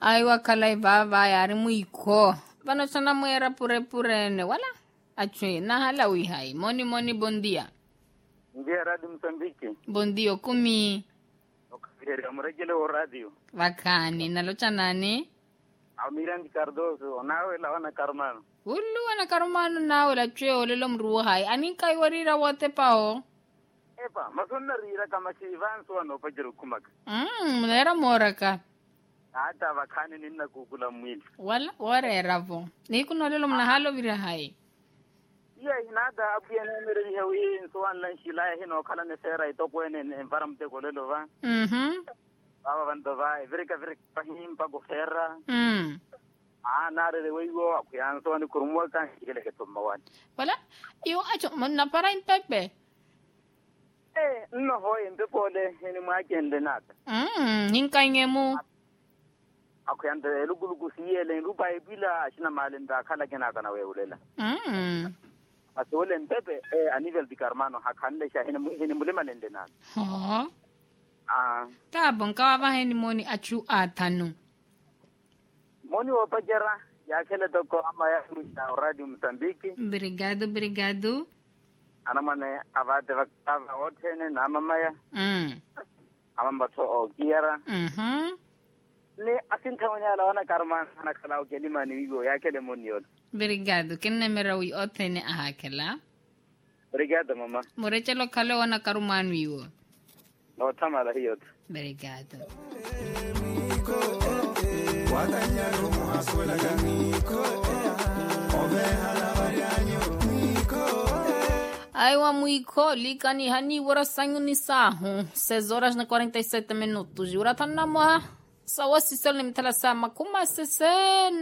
Aiwa kalai baba yari muiko. Bano sana muera purene wala. Achwe na hala hai. Moni bon dia. Ndia radio Msambiki. Bon dio kumi. Okafiri amrejele o radio. Wakani nalocha nani? Amiran Cardoso nawe la wana Karmano. Ulu wana Karmano nawe la chwe olelo mruwa hai. Anika iwarira wote pao. Epa, masonna rira kama chivan so ano pajiru kumaka. Mnera moraka. Hata wakani nina kukula mwili. Wala warera vo. Niku nolelo mnahalo vira hai. Iya inada abuya ne mere hewi so an lan shila hino kala ne sera ito ko ne environment ko lelo va. Baba bando va virika pahim pa go ferra. Nare de wego akuyan so ni kurmo kan kile ke tumma wan. Wala iyo acho na para impepe. No hoy en pole ni ma kende nata. Hinkangemu. Akuyan de lugu siyele rubai bila ashina malinda kala kena kana weulela. Asole mpepe a nivel di Carmano hakande sha hini mulima nende na. Ta bonka wa hini moni achu atanu. Moni wa pajara ya kele toko ama ya radio Msambiki. Brigado. Anamane avate vaktava otene na mama ya. Amamba to ogiara. Ne asinta wanyala wana Carmano na kala okelima ni wigo ya kele moni yote. Obrigado. Kenne merawi otene ahakela. Obrigado, mama. Moreche lo kale wana Karumanu iwo. No tamala hiyo. Obrigado. Aiwa muiko likani hani wora sangu ni sahu 6 horas na 47 minutos. Jura tanna moha. Sawa sisel ni mtala sama kuma sesena.